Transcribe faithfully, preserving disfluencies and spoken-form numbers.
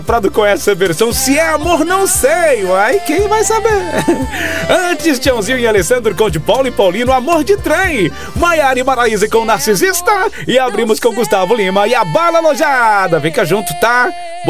Com essa versão, se é amor, não sei. Uai, quem vai saber? Antes, Tiãozinho e Alessandro com de Paulo e Paulino, Amor de Trem. Maiara e Maraísa com Narcisista. E abrimos com Gustavo Lima e a Bala Alojada. Fica junto, tá?